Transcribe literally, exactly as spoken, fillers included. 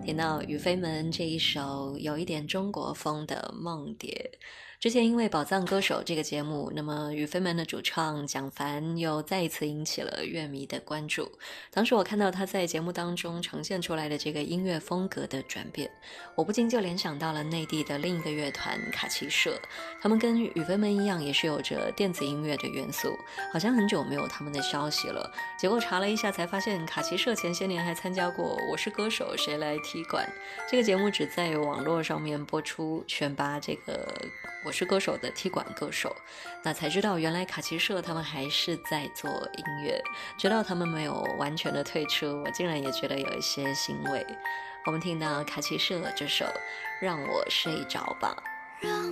点到雨飞门这一首有一点中国风的梦蝶。之前因为宝藏歌手这个节目，那么雨飞门的主唱蒋凡又再一次引起了乐迷的关注。当时我看到他在节目当中呈现出来的这个音乐风格的转变，我不禁就联想到了内地的另一个乐团卡奇社，他们跟雨飞门一样也是有着电子音乐的元素，好像很久没有他们的消息了。结果查了一下才发现，卡奇社前些年还参加过《我是歌手谁来踢馆》这个节目，只在网络上面播出，选拔这个我是歌手的踢馆歌手，那才知道原来卡奇社他们还是在做音乐，直到他们没有完全的退出，我竟然也觉得有一些欣慰。我们听到卡奇社这首让我睡着吧。